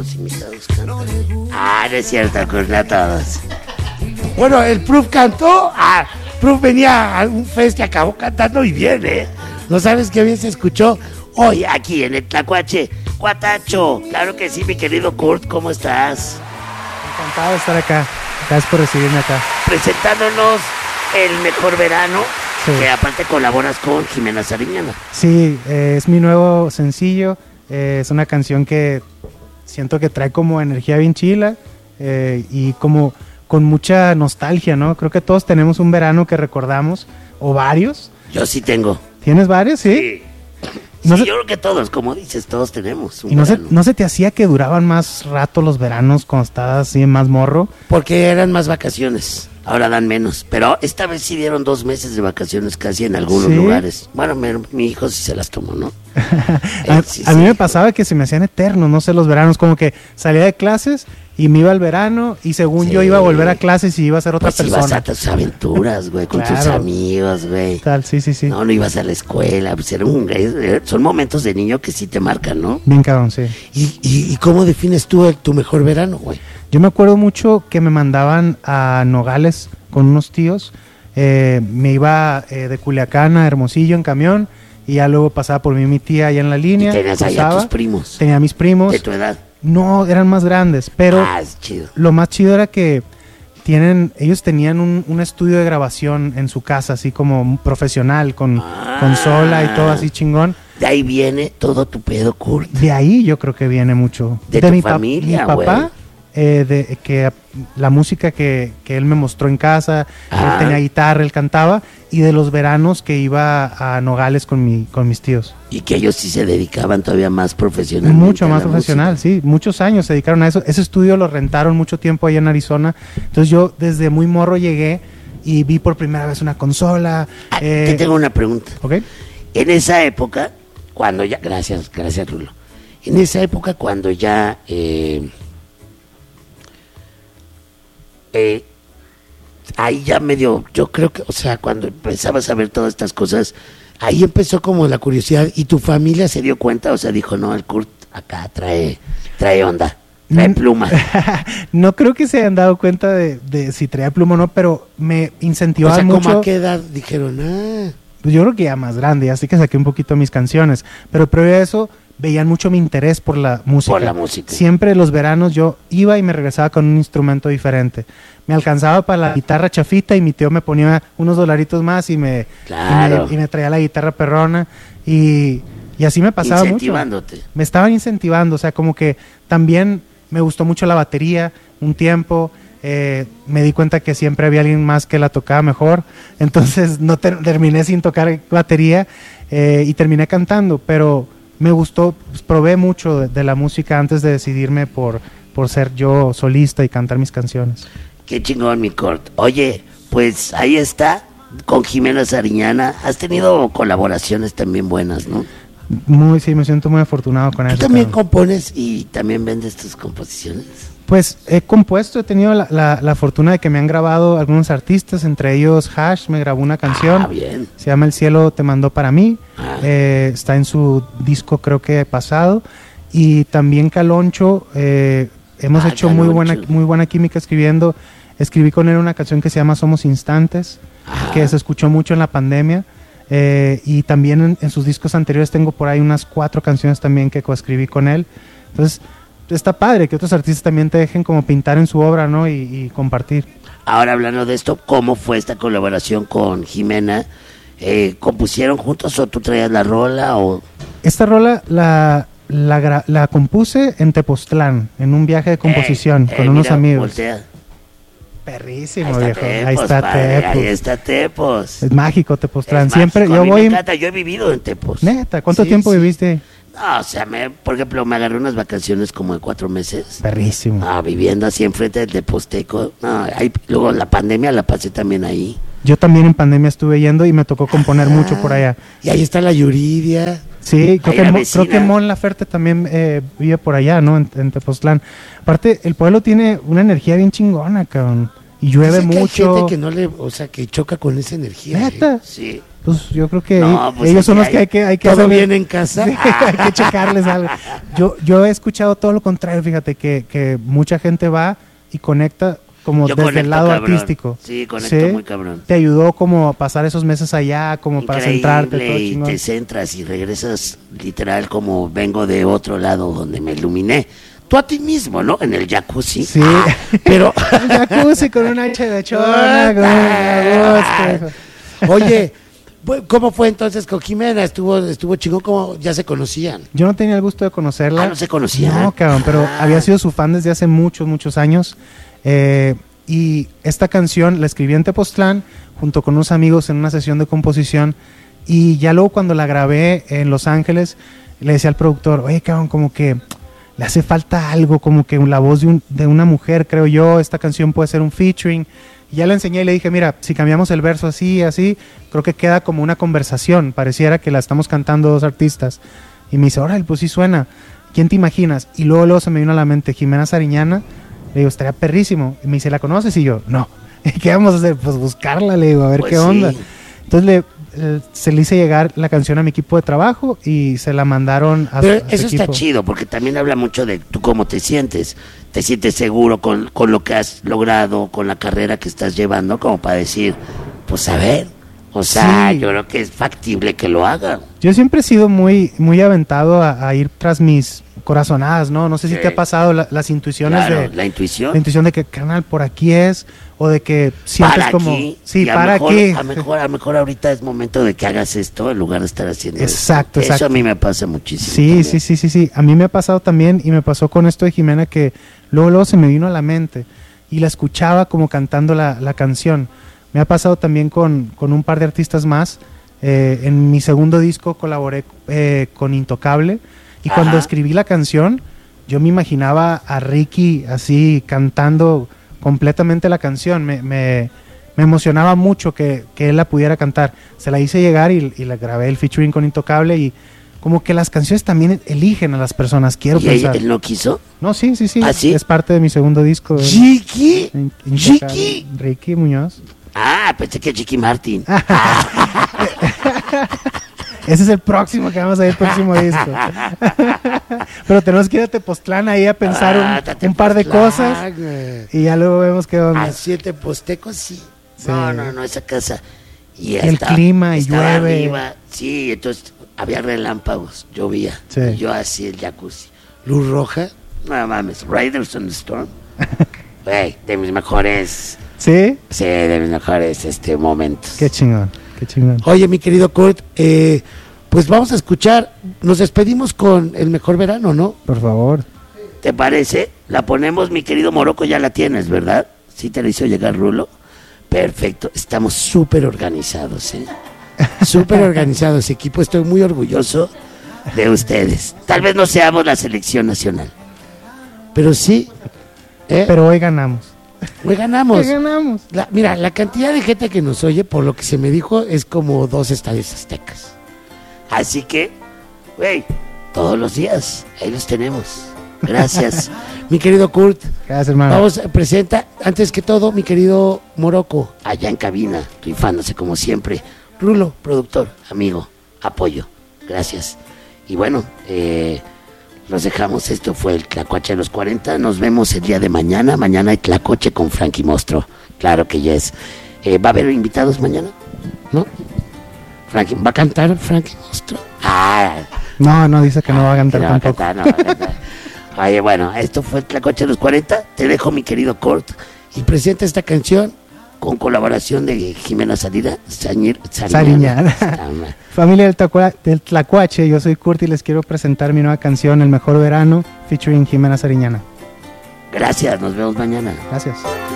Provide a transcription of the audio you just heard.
Los invitados cantan. No es cierto, Kurt, a todos. Bueno, el Proof cantó. Proof venía a un fest y acabó cantando y bien, ¿eh? No sabes qué bien se escuchó hoy aquí en el Tlacuache. Cuatacho, claro que sí, mi querido Kurt, ¿cómo estás? Encantado de estar acá. Gracias por recibirme acá. Presentándonos el mejor verano, sí. Que aparte colaboras con Jimena Sariñana. Sí, es mi nuevo sencillo. Es una canción que siento que trae como energía bien chila y como con mucha nostalgia, ¿no? Creo que todos tenemos un verano que recordamos, o varios. Yo sí tengo. ¿Tienes varios? Sí. No yo creo que todos, como dices, todos tenemos un ¿Y no se te hacía que duraban más rato los veranos cuando estabas así más morro? Porque eran más vacaciones, ahora dan menos. Pero esta vez sí dieron 2 meses de vacaciones casi en algunos lugares. Bueno, mi hijo sí se las tomó, ¿no? A mí me pasaba que se me hacían eternos, no sé, los veranos, como que salía de clases y me iba al verano y según yo iba a volver a clases y iba a ser otra persona. Ibas a tus aventuras, güey, con tus amigos, güey. Tal, sí. No ibas a la escuela, pues son momentos de niño que sí te marcan, ¿no? Bien cabrón, sí. ¿Y cómo defines tú tu mejor verano, güey? Yo me acuerdo mucho que me mandaban a Nogales con unos tíos. Me iba de Culiacán a Hermosillo en camión y ya luego pasaba por mí mi tía allá en la línea. ¿Y tenías allá tus primos? Tenía mis primos. ¿De tu edad? No, eran más grandes, pero es chido. Lo más chido era que ellos tenían un estudio de grabación en su casa, así como profesional, con consola y todo así chingón. De ahí viene todo tu pedo, Kurt. De ahí yo creo que viene mucho. De tu familia, mi papá, que la música que él me mostró en casa, él tenía guitarra, él cantaba, y de los veranos que iba a Nogales con mis tíos. Y que ellos sí se dedicaban todavía más profesionalmente. Mucho más profesional, música. Sí, muchos años se dedicaron a eso. Ese estudio lo rentaron mucho tiempo allá en Arizona, entonces yo desde muy morro llegué y vi por primera vez una consola. Te tengo una pregunta. Okay. En esa época, cuando ya... Gracias, Rulo. En esa época cuando ya... ahí ya medio, yo creo que, o sea, cuando empezabas a ver todas estas cosas, ahí empezó como la curiosidad. ¿Y tu familia se dio cuenta? O sea, dijo, no, el Kurt acá trae onda, trae pluma. No creo que se hayan dado cuenta de si traía pluma o no, pero me incentivaban mucho. ¿Cómo a qué edad dijeron? Pues yo creo que ya más grande, así que saqué un poquito mis canciones, pero previo a eso veían mucho mi interés por la música. Por la música. Siempre los veranos yo iba y me regresaba con un instrumento diferente. Me alcanzaba para la guitarra chafita y mi tío me ponía unos dolaritos más y me traía la guitarra perrona y así me pasaba mucho. Me estaban incentivando, o sea, como que también me gustó mucho la batería un tiempo. Me di cuenta que siempre había alguien más que la tocaba mejor, entonces no terminé sin tocar batería y terminé cantando, pero me gustó, pues, probé mucho de la música antes de decidirme por ser yo solista y cantar mis canciones. Qué chingón, mi Kurt. Oye, pues ahí está, con Jimena Sariñana, has tenido colaboraciones también buenas, ¿no? Sí, me siento muy afortunado con eso. ¿Tú también compones y también vendes tus composiciones? Pues he compuesto, he tenido la fortuna de que me han grabado algunos artistas, entre ellos Hash me grabó una canción, bien. Se llama El cielo te mandó para mí, está en su disco creo que pasado, y también Caloncho, hemos hecho Caloncho. muy buena química escribiendo. Escribí con él una canción que se llama Somos Instantes, que se escuchó mucho en la pandemia, y también en sus discos anteriores tengo por ahí unas 4 canciones también que coescribí con él. Entonces está padre que otros artistas también te dejen como pintar en su obra, ¿no? Y compartir. Ahora, hablando de esto, ¿cómo fue esta colaboración con Jimena? ¿Compusieron juntos o tú traías la rola? Esta rola la compuse en Tepoztlán, en un viaje de composición con unos amigos. Voltea. Perrísimo, viejo. Ahí está Tepos. Ahí está Tepos. Es mágico Tepoztlán. Siempre yo voy. Me encanta, yo he vivido en Tepos. Neta, ¿cuánto tiempo viviste? No, o sea, por ejemplo, me agarré unas vacaciones como de 4 meses. Perrísimo. Viviendo así enfrente del Teposteco. Luego la pandemia la pasé también ahí. Yo también en pandemia estuve yendo y me tocó componer mucho por allá. Y ahí está la Yuridia. Sí, creo que Mon Laferte también vive por allá, ¿no? En Tepoztlán. Aparte, el pueblo tiene una energía bien chingona, cabrón. y llueve Dice que mucho. hay gente que no le, o sea, que choca con esa energía. ¿Neta? Sí. Pues yo creo que No, pues ellos son los hay- que hay que ¿Todo hacerle- bien en casa? Sí, hay que checarles algo. Yo he escuchado todo lo contrario, fíjate, que mucha gente va y conecta como Yo desde conecto, el lado cabrón. artístico. Sí, conecto muy cabrón. Te ayudó como a pasar esos meses allá, como para centrarte, todo Y chingón. te centras y regresas literal como vengo de otro lado donde me iluminé. Tú a ti mismo, ¿no? En el jacuzzi. Sí. Pero, Un jacuzzi con un hacha de chona, con un agosto. oye, ¿cómo fue entonces con Jimena? Estuvo chingón, ¿cómo ya se conocían? Yo no tenía el gusto de conocerla. Ah, ¿no se conocían? No, cabrón, pero Ah. había sido su fan desde hace muchos, muchos años. Y esta canción la escribí en Tepoztlán junto con unos amigos en una sesión de composición. Y ya luego cuando la grabé en Los Ángeles, le decía al productor, oye, cabrón, como que le hace falta algo, como que la voz de una mujer, creo yo, esta canción puede ser un featuring. Y ya le enseñé y le dije, mira, si cambiamos el verso así, así, creo que queda como una conversación, pareciera que la estamos cantando dos artistas. Y me dice, órale, pues sí suena, ¿quién te imaginas? Y luego se me vino a la mente Jimena Sariñana, le digo, estaría perrísimo. Y me dice, ¿la conoces? Y yo, no. ¿Y qué vamos a hacer? Pues buscarla, le digo, a ver Pues qué onda. sí. Entonces se le hice llegar la canción a mi equipo de trabajo y se la mandaron a Pero su eso está equipo. chido, porque también habla mucho de tú cómo te sientes. Te sientes seguro con lo que has logrado, con la carrera que estás llevando, como para decir, pues a ver. O sea, Sí. yo creo que es factible que lo haga. Yo siempre he sido muy, muy aventado a ir tras mis corazonadas, ¿no? No sé si Sí. te ha pasado las intuiciones Claro, de... la intuición. La intuición de que, canal, por aquí es, o de que sientes Para como... aquí, Sí, y a para mejor- aquí. A lo mejor ahorita es momento de que hagas esto en lugar de estar haciendo Exacto, esto. Eso exacto. a mí me pasa muchísimo. Sí, también. sí. A mí me ha pasado también y me pasó con esto de Jimena que luego se me vino a la mente y la escuchaba como cantando la canción. Me ha pasado también con un par de artistas más. En mi segundo disco colaboré con Intocable y cuando Ajá. escribí la canción yo me imaginaba a Ricky así cantando completamente la canción. Me emocionaba mucho que él la pudiera cantar. Se la hice llegar y la grabé el featuring con Intocable y como que las canciones también eligen a las personas, quiero ¿Y pensar. él no quiso? No, sí. ¿Ah, sí? Es parte de mi segundo disco. ¿Chiqui? Intocable. ¿Chiqui? Ricky Muñoz. Ah, pensé que Chiqui Martin. Ese es el próximo que vamos a ver, el próximo disco. Pero tenemos que ir a Tepoztlán ahí a pensar un par de cosas Ah, güey. y ya luego vemos qué onda. A 7 postecos, sí. Sí. No, esa casa. Y El clima, y estaba llueve. arriba. Sí, entonces había relámpagos, llovía. Sí. Y yo así el jacuzzi. Luz roja. No mames, Riders on the Storm. Güey, de mis mejores, ¿Sí? sí, de mis mejores momentos. Qué chingón, qué chingón. Oye, mi querido Kurt, pues vamos a escuchar, nos despedimos con El Mejor Verano, ¿no? Por favor. ¿Te parece? La ponemos, mi querido Morocco, ya la tienes, ¿verdad? ¿Sí te la hizo llegar Rulo? Perfecto, estamos súper organizados, ¿eh? Súper organizado ese equipo, estoy muy orgulloso. De ustedes. Tal vez no seamos la selección nacional. Pero sí, Pero hoy ganamos. hoy ganamos. Hoy ganamos. Mira, la cantidad de gente que nos oye, por lo que se me dijo, es como 2 estadios aztecas. Así que, güey, todos los días, ahí los tenemos. Gracias. Mi querido Kurt, Gracias, hermano. vamos, presenta, antes que todo, mi querido Morocco, Allá en cabina, rifándose como siempre. Rulo, productor, amigo, apoyo. Gracias. Y bueno, los dejamos. Esto fue el Tlacuache de los 40. Nos vemos el día de mañana. Mañana hay Tlacoche con Frankie Mostro. Claro que yes. ¿Va a haber invitados mañana? ¿No? Frankie, ¿va a cantar Frankie Mostro? Ah, No, dice que no va a cantar no va a tampoco. cantar, no va a cantar. Oye, bueno, esto fue el Tlacuache de los 40. Te dejo, mi querido Kurt, y presenta esta canción. con colaboración de Jimena Sariñana. Familia del Tlacuache, yo soy Kurt y les quiero presentar mi nueva canción El Mejor Verano, featuring Jimena Sariñana. Gracias, nos vemos mañana. Gracias.